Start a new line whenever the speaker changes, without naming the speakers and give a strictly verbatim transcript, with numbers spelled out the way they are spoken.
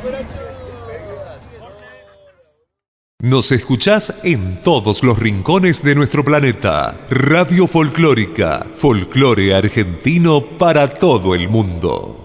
Nos escuchás en todos los rincones de nuestro planeta. Radio Folclórica, folclore argentino para todo el mundo.